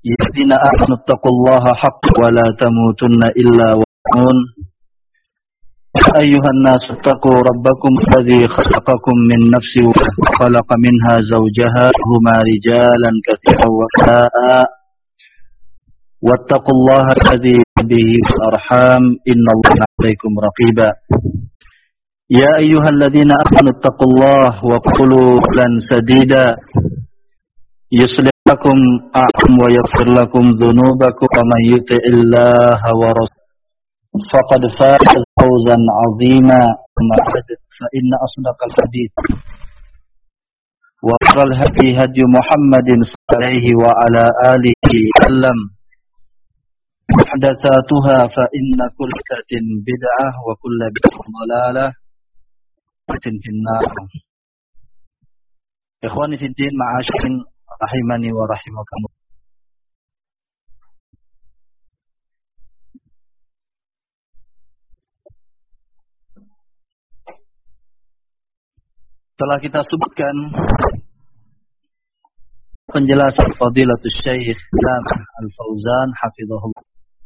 يا الذين آمنوا اتقوا الله حق ولا تموتن إلا وأنتم يا أيها الناس اتقوا ربكم الذي خلقكم من نفس واحدة وخلق منها زوجها هما رجالا كثيرا ونساء واتقوا الله الذي به الأرحام إن الله عليكم رقيبا يا أيها الذين آمنوا اتقوا الله وقولوا قولا سديدا يصلح لكم أعمالكم ويغفر لكم ذنوبكم ومن يطع الله ورسوله فقد فاز فوزا عظيما أما بعد فإن أصدق الحديث وخير الهدي هدي محمد صلى الله عليه وعلى آله وسلم محدثاتها فإن كل بدعة وكل بدعة ضلالة في النار. إخواني في الدين معاشرين rahimani wa rahimakumullah. Telah kita sebutkan penjelasan Fadilatul Syekh Al-Fauzan hafizahullah.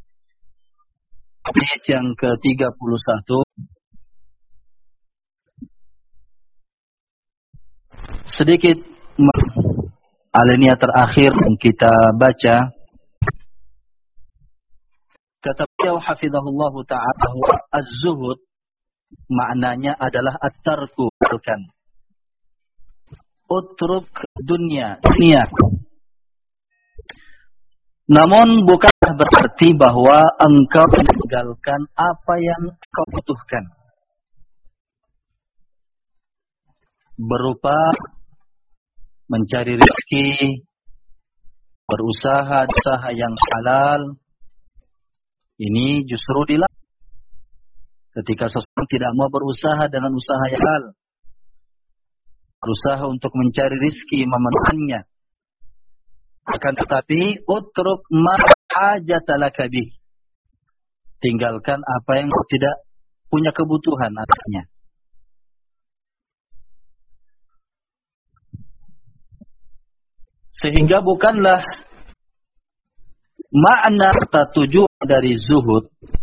Ayat yang ke-31 sedikit alinea terakhir yang kita baca, kata beliau hafizahullah ta'ala, az-zuhud maknanya adalah at-tarku, utruk dunia. Namun bukanlah berarti bahwa engkau meninggalkan apa yang kau butuhkan, berupa mencari rezeki, berusaha yang halal. Ini justru dilarang. Ketika seseorang tidak mau berusaha dengan usaha yang halal, berusaha untuk mencari rezeki, memenuhinya. Akan tetapi utruk ma hajata laka bih, tinggalkan apa yang tidak punya kebutuhan atasnya. Sehingga bukanlah makna atau tujuan dari zuhud